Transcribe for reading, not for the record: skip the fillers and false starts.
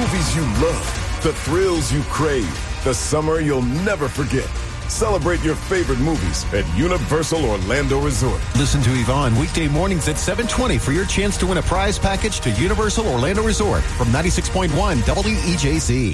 movies you love, the thrills you crave, the summer you'll never forget. Celebrate your favorite movies at Universal Orlando Resort. Listen to Yvonne weekday mornings at 7:20 for your chance to win a prize package to Universal Orlando Resort from 96.1 WEJC.